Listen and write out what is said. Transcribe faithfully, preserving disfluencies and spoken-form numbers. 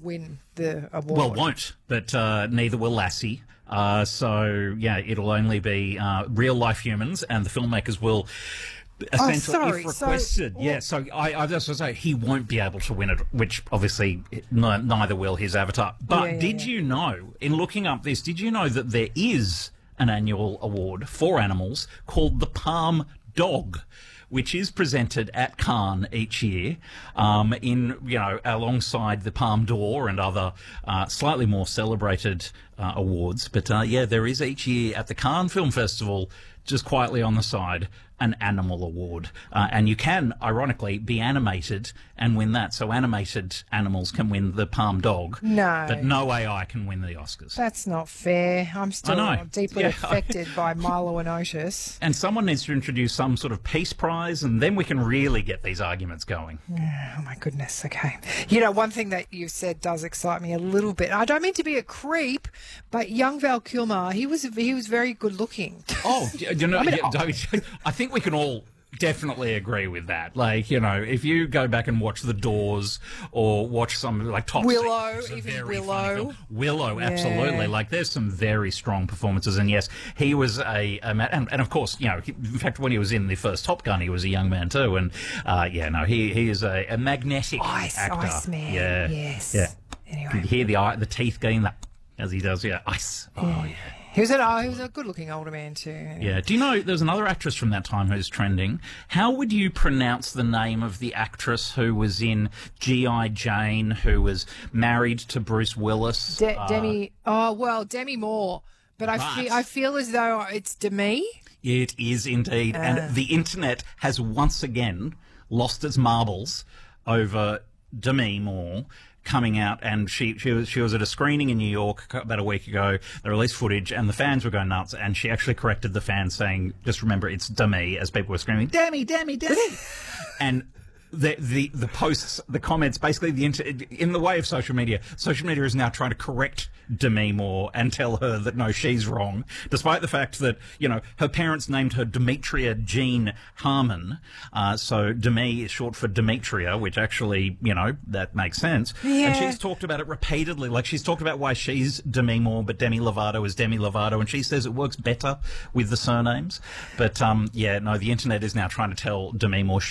win the award. Well, won't, but uh, neither will Lassie. Uh, so, yeah, it'll only be uh, real-life humans, and the filmmakers will... Essentially, oh, sorry. if requested, so, yeah. So I, I just want to say he won't be able to win it, which obviously n- neither will his Avatar. But yeah, yeah, did yeah. you know, in looking up this, did you know that there is an annual award for animals called the Palm Dog, which is presented at Cannes each year, um, in you know alongside the Palme d'Or and other uh, slightly more celebrated uh, awards. But uh, yeah, there is each year at the Cannes Film Festival, just quietly on the side, an animal award. Uh, and you can, ironically, be animated and win that. So animated animals can win the Palm Dog. No. But no A I can win the Oscars. That's not fair. I'm still I know. deeply Yeah, affected by Milo and Otis. And someone needs to introduce some sort of peace prize, and then we can really get these arguments going. Oh, my goodness. Okay. You know, one thing that you said does excite me a little bit. I don't mean to be a creep, but young Val Kilmer, he was he was very good looking. Oh, you know, I mean, yeah, I think we can all definitely agree with that. Like, you know, if you go back and watch The Doors or watch some, like, Top Willow, Secret, even very Willow. funny film. Willow, Yeah. absolutely. Like, there's some very strong performances. And, yes, he was a... a ma- and, and, of course, you know, he, in fact, when he was in the first Top Gun, he was a young man too. And, uh, yeah, no, he, he is a, a magnetic Ice, actor. Ice Man. Yeah. Yes. Yeah. Anyway. You can hear the, eye, the teeth going that as he does, yeah. Ice. Oh, yeah. yeah. He was, an, oh, he was a good-looking older man too. Yeah. Do you know there's another actress from that time who's trending? How would you pronounce the name of the actress who was in G I. Jane, who was married to Bruce Willis? De- Uh, Demi. Oh well, Demi Moore. But I Right. feel I feel as though it's Demi. It is indeed. Uh. And the internet has once again lost its marbles over Demi Moore coming out, and she she was she was at a screening in New York about a week ago. They released footage, and the fans were going nuts. And she actually corrected the fans, saying, "Just remember, it's Demi," as people were screaming, "Demi, Demi, Demi," and. The, the the posts, the comments, basically the inter- in the way of social media, social media is now trying to correct Demi Moore and tell her that no, she's wrong, despite the fact that, you know, her parents named her Demetria Jean Harmon, uh, so Demi is short for Demetria, which actually, you know, that makes sense. Yeah. And she's talked about it repeatedly, like she's talked about why she's Demi Moore, but Demi Lovato is Demi Lovato, and she says it works better with the surnames. But, um, yeah, no, the internet is now trying to tell Demi Moore